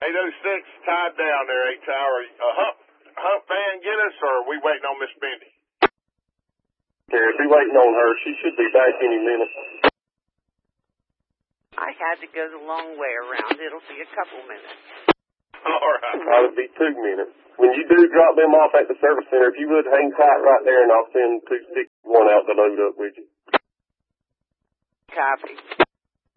806 tied down there, 8 Tower. Hump van get us, or are we waiting on Miss Mindy? Yeah, be waiting on her. She should be back any minute. I had to go the long way around. It'll be a couple minutes. All right. It'll be 2 minutes. When you do drop them off at the service center, if you would hang tight right there, and I'll send 261 out to load up with you. Copy.